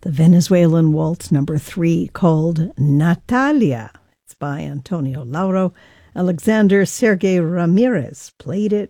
the Venezuelan waltz number 3 called Natalia. It's by Antonio Lauro. Alexander Sergey Ramirez played it